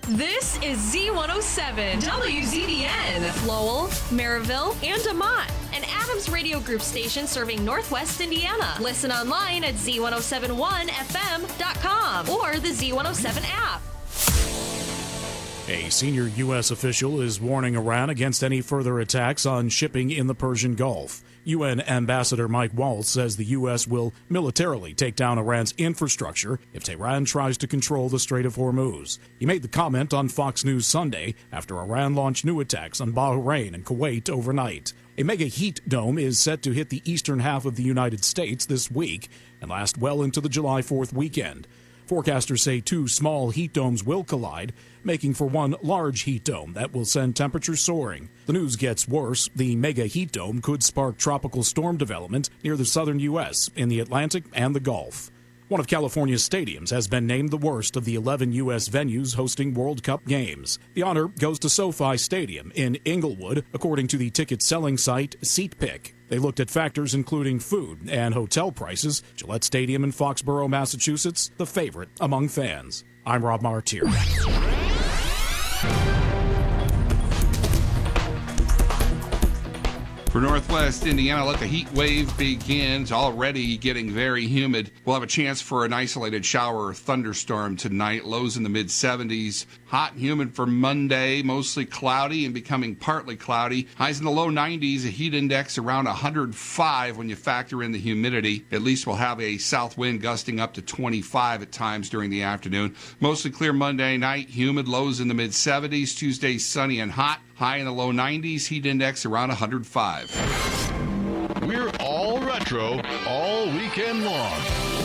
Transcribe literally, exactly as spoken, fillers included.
This is Z one oh seven, W Z B N, Lowell, Maryville, and DeMont, an Adams Radio Group station serving Northwest Indiana. Listen online at Z one oh seven one F M dot com or the Z one oh seven app. A senior U S official is warning Iran against any further attacks on shipping in the Persian Gulf. U N Ambassador Mike Waltz says the U S will militarily take down Iran's infrastructure if Tehran tries to control the Strait of Hormuz. He made the comment on Fox News Sunday after Iran launched new attacks on Bahrain and Kuwait overnight. A mega heat dome is set to hit the eastern half of the United States this week and last well into the July fourth weekend. Forecasters say two small heat domes will collide, making for one large heat dome that will send temperatures soaring. The news gets worse. The mega heat dome could spark tropical storm development near the southern U S, in the Atlantic and the Gulf. One of California's stadiums has been named the worst of the eleven U S venues hosting World Cup games. The honor goes to SoFi Stadium in Inglewood, according to the ticket-selling site SeatPick. They looked at factors including food and hotel prices. Gillette Stadium in Foxborough, Massachusetts, the favorite among fans. I'm Rob Martier. For Northwest Indiana, let the heat wave begins. Already getting very humid. We'll have a chance for an isolated shower or thunderstorm tonight. Lows in the mid seventies. Hot and humid for Monday. Mostly cloudy and becoming partly cloudy. Highs in the low nineties. A heat index around one hundred five when you factor in the humidity. At least we'll have a south wind gusting up to twenty-five at times during the afternoon. Mostly clear Monday night. Humid. Lows in the mid seventies. Tuesday sunny and hot. High in the low nineties, heat index around one hundred five. We're all retro all weekend long.